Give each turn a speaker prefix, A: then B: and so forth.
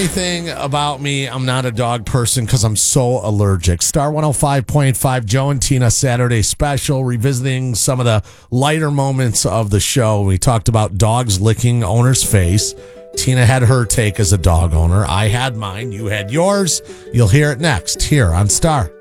A: Thing about me, I'm not a dog person because I'm so allergic. Star 105.5, Joe and Tina Saturday special, revisiting some of the lighter moments of the show. We talked about dogs licking owner's face. Tina had her take as a dog owner. I had mine. You had yours. You'll hear it next here on Star.